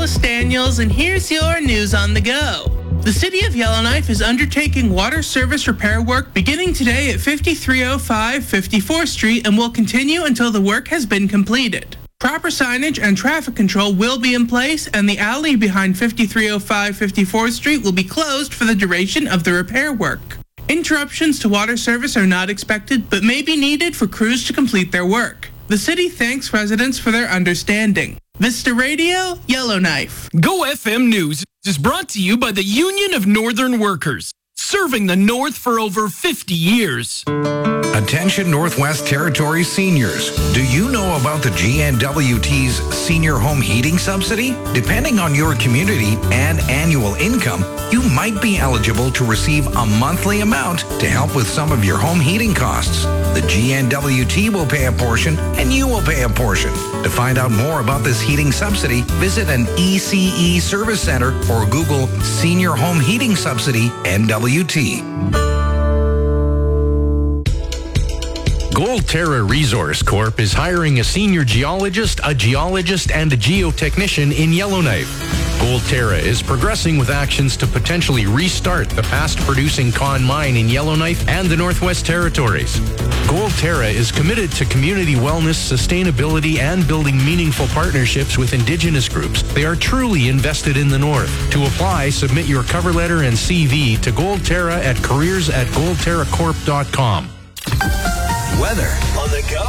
Alice Daniels, and here's your news on the go. The City of Yellowknife is undertaking water service repair work beginning today at 5305 54th Street and will continue until the work has been completed. Proper signage and traffic control will be in place, and the alley behind 5305 54th Street will be closed for the duration of the repair work. Interruptions to water service are not expected, but may be needed for crews to complete their work. The city thanks residents for their understanding. Vista Radio, Yellowknife. Go FM News is brought to you by the Union of Northern Workers, serving the North for over 50 years. Attention Northwest Territories seniors. Do you know about the GNWT's Senior Home Heating Subsidy? Depending on your community and annual income, you might be eligible to receive a monthly amount to help with some of your home heating costs. The GNWT will pay a portion and you will pay a portion. To find out more about this heating subsidy, visit an ECE service center or Google Senior Home Heating Subsidy NWT. Goldterra Resource Corp is hiring a senior geologist, a geologist, and a geotechnician in Yellowknife. Goldterra is progressing with actions to potentially restart the past-producing Con Mine in Yellowknife and the Northwest Territories. Goldterra is committed to community wellness, sustainability, and building meaningful partnerships with Indigenous groups. They are truly invested in the North. To apply, submit your cover letter and CV to Goldterra at careers@goldterracorp.com. Weather on the go.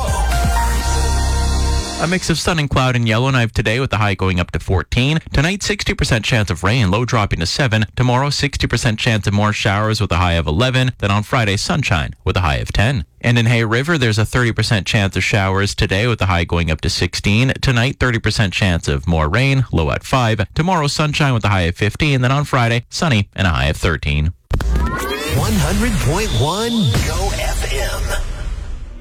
A mix of sun and cloud in Yellowknife today with the high going up to 14. Tonight, 60% chance of rain, low dropping to 7. Tomorrow, 60% chance of more showers with a high of 11. Then on Friday, sunshine with a high of 10. And in Hay River, there's a 30% chance of showers today with the high going up to 16. Tonight, 30% chance of more rain, low at 5. Tomorrow, sunshine with a high of 15. Then on Friday, sunny and a high of 13. 100.1 Go FM.